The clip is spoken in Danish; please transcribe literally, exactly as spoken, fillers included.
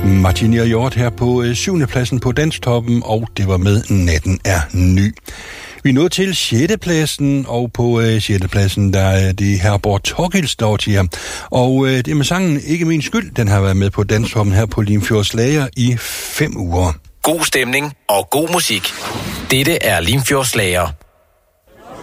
Martin og Hjort her på øh, syvende pladsen på Danstoppen, og det var med Natten er ny. Vi er nået til sjette pladsen, og på øh, sjette pladsen der er det Herborg Torgils, der overtiger. Og øh, det er med sangen Ikke min skyld. Den har været med på Danstoppen her på Limfjords Slager i fem uger. God stemning og god musik. Dette er Limfjords Slager.